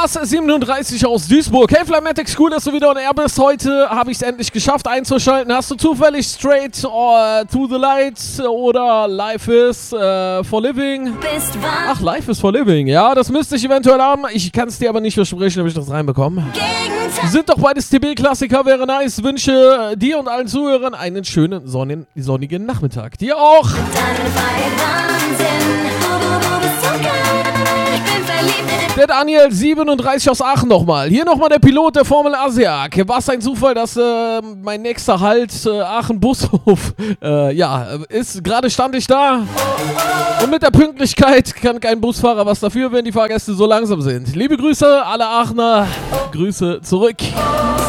Lars 37 aus Duisburg. Hey Flamatics, cool, dass du wieder on air bist. Heute habe ich es endlich geschafft einzuschalten. Hast du zufällig Straight to the Light oder Life is for Living? Ach, Life is for Living. Ja, das müsste ich eventuell haben. Ich kann es dir aber nicht versprechen, ob ich das reinbekomme. Sind doch beides TB-Klassiker, wäre nice. Wünsche dir und allen Zuhörern einen schönen sonnigen Nachmittag. Dir auch. Der Daniel 37 aus Aachen nochmal. Hier nochmal der Pilot der Formel Asiak. Was ein Zufall, dass mein nächster Halt Aachen-Bushof ist. Gerade stand ich da. Und mit der Pünktlichkeit kann kein Busfahrer was dafür, wenn die Fahrgäste so langsam sind. Liebe Grüße, alle Aachener. Grüße zurück.